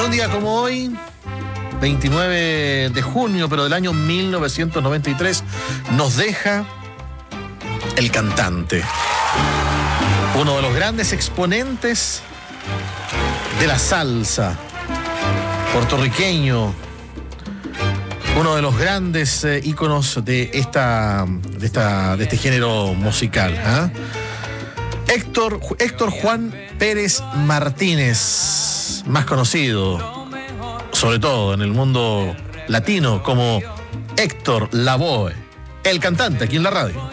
un día como hoy, 29 de junio, pero del año 1993, nos deja el cantante. Uno de los grandes exponentes de la salsa, puertorriqueño. Uno de los grandes íconos de este género musical. Héctor Juan Pérez Martínez, más conocido, sobre todo en el mundo latino, como Héctor Lavoe, el cantante aquí en la radio.